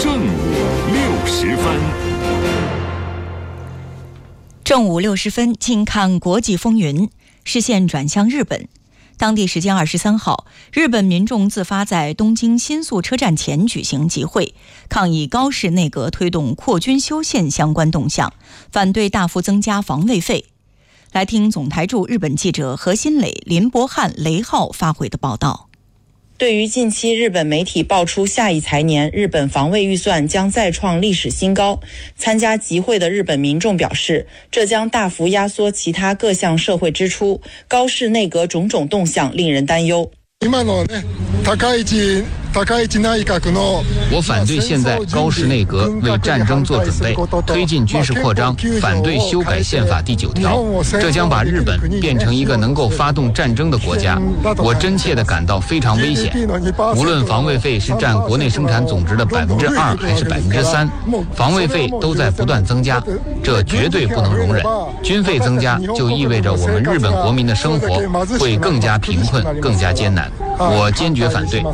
正午60分。 正午60分，请看国际风云。视线转向日本。当地时间23号，日本民众自发在东京新宿车站前举行集会，抗议高市内阁推动扩军修宪相关动向，反对大幅增加防卫费。来听总台驻日本记者何新磊、林伯汉、雷浩发回的报道。 对于近期日本媒体爆出下一财年日本防卫预算将再创历史新高，参加集会的日本民众表示，这将大幅压缩其他各项社会支出，高市内阁种种动向令人担忧。 我反对现在高市内阁为战争做准备，推进军事扩张，反对修改宪法第9条，这将把日本变成一个能够发动战争的国家。我真切地感到非常危险。无论防卫费是占国内生产总值的2%还是3%，防卫费都在不断增加，这绝对不能容忍。军费增加就意味着我们日本国民的生活会更加贫困，更加艰难。我坚决反对。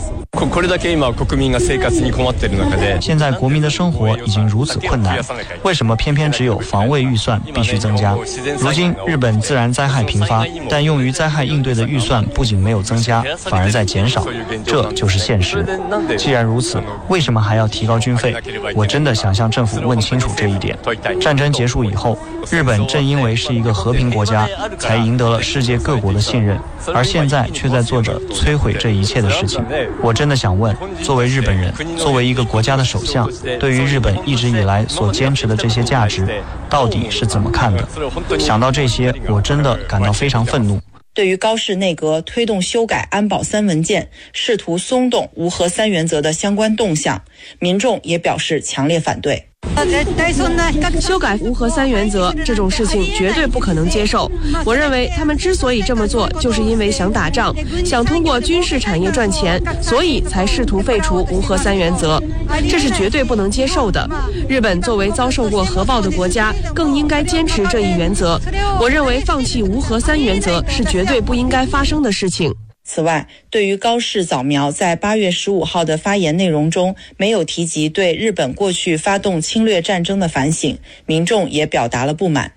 现在国民的生活已经如此困难，为什么偏偏只有防卫预算必须增加？如今日本自然灾害频发，但用于灾害应对的预算不仅没有增加，反而在减少，这就是现实。既然如此，为什么还要提高军费？我真的想向政府问清楚这一点。战争结束以后，日本正因为是一个和平国家，才赢得了世界各国的信任，而现在却在做着摧毁这一切的事情。我真的想问，作为日本人，作为一个国家的首相，对于日本一直以来所坚持的这些价值，到底是怎么看的？想到这些，我真的感到非常愤怒。 对于高市内阁推动修改安保3文件，试图松动无核3原则的相关动向，民众也表示强烈反对。 修改无核3原则这种事情绝对不可能接受。我认为他们之所以这么做，就是因为想打仗，想通过军事产业赚钱，所以才试图废除无核3原则，这是绝对不能接受的。日本作为遭受过核爆的国家，更应该坚持这一原则。我认为放弃无核3原则是绝对不应该发生的事情。 此外，对于高市早苗在8月15号的发言内容中没有提及对日本过去发动侵略战争的反省，民众也表达了不满。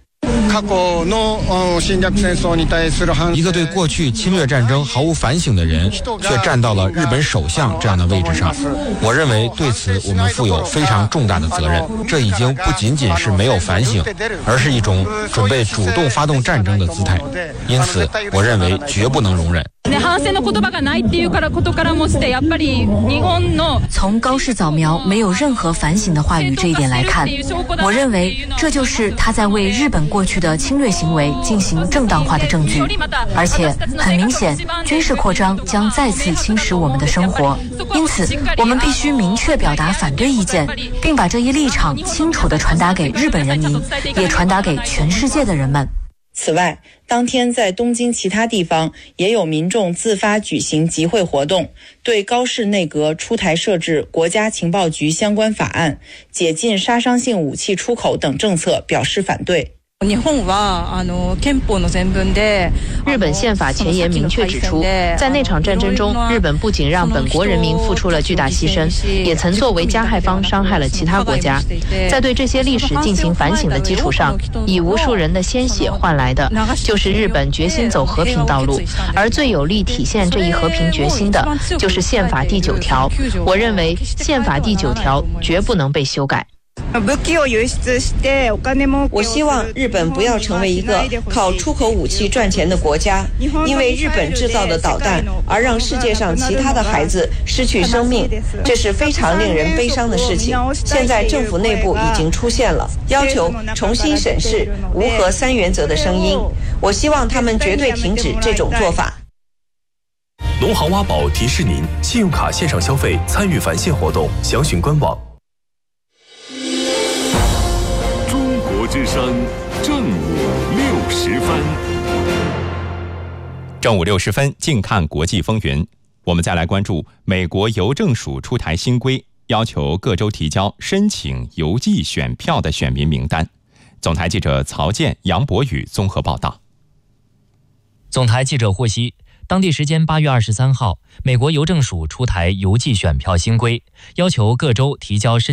一个对过去侵略战争毫无反省的人，却站到了日本首相这样的位置上。我认为对此我们负有非常重大的责任。这已经不仅仅是没有反省，而是一种准备主动发动战争的姿态。因此，我认为绝不能容忍。 从高市早苗没有任何反省的话语这一点来看，我认为这就是他在为日本过去的侵略行为进行正当化的证据。而且很明显，军事扩张将再次侵蚀我们的生活，因此我们必须明确表达反对意见，并把这一立场清楚地传达给日本人民，也传达给全世界的人们。 此外，当天在东京其他地方也有民众自发举行集会活动，对高市内阁出台设置国家情报局相关法案、解禁杀伤性武器出口等政策表示反对。 日本宪法前言明确指出，在那场战争中，日本不仅让本国人民付出了巨大牺牲，也曾作为加害方伤害了其他国家。在对这些历史进行反省的基础上，以无数人的鲜血换来的，就是日本决心走和平道路，而最有力体现这一和平决心的，就是宪法第9条。我认为，宪法第9条绝不能被修改。 我希望日本不要成为一个靠出口武器赚钱的国家，因为日本制造的导弹而让世界上其他的孩子失去生命，这是非常令人悲伤的事情。现在政府内部已经出现了要求重新审视无核3原则的声音，我希望他们绝对停止这种做法。 农行挖宝提示您，信用卡线上消费参与返现活动，详询官网。中国之声正午60分。 正午60分，静看国际风云。我们再来关注美国邮政署出台新规，要求各州提交申请邮寄选票的选民名单。总台记者曹健、杨博宇综合报道。 总台记者获悉，当地时间8月23号，美国邮政署出台邮寄选票新规，要求各州提交申